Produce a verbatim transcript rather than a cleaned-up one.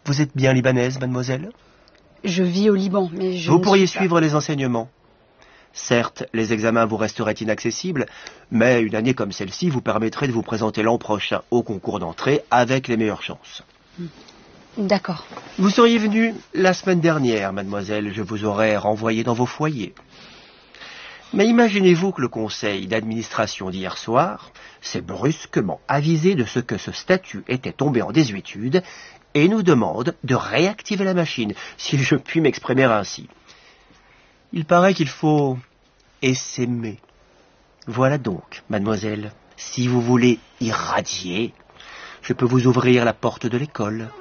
Vous êtes bien libanaise, mademoiselle? Je vis au Liban, mais je... Vous ne pourriez suis pas- suivre les enseignements. Certes, les examens vous resteraient inaccessibles, mais une année comme celle-ci vous permettrait de vous présenter l'an prochain au concours d'entrée avec les meilleures chances. D'accord. Vous seriez venue la semaine dernière, mademoiselle, je vous aurais renvoyé dans vos foyers. Mais imaginez-vous que le conseil d'administration d'hier soir s'est brusquement avisé de ce que ce statut était tombé en désuétude et nous demande de réactiver la machine, si je puis m'exprimer ainsi. Il paraît qu'il faut essaimer. Voilà donc, mademoiselle, si vous voulez irradier, je peux vous ouvrir la porte de l'école.